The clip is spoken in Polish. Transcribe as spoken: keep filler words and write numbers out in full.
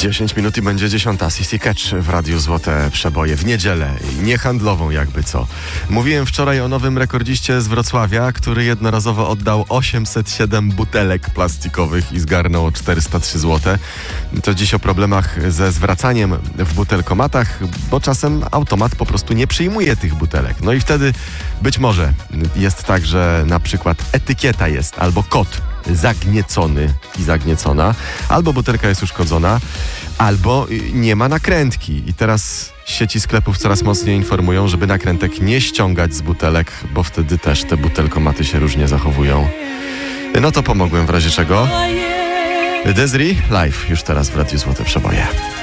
dziesięć minut i będzie dziesiąta. C C Catch w Radiu Złote Przeboje w niedzielę. Niehandlową jakby co. Mówiłem wczoraj o nowym rekordziście z Wrocławia, który jednorazowo oddał osiemset siedem butelek plastikowych i zgarnął czterysta trzy złote. To dziś o problemach ze zwracaniem w butelkomatach, bo czasem automat po prostu nie przyjmuje tych butelek. No i wtedy być może jest tak, że na przykład etykieta jest albo kod zagniecony i zagniecona, albo butelka jest uszkodzona, albo nie ma nakrętki. I teraz sieci sklepów coraz mocniej informują, żeby nakrętek nie ściągać z butelek, bo wtedy też te butelkomaty się różnie zachowują. No to pomogłem w razie czego. Desiree live już teraz w Radiu Złote Przeboje.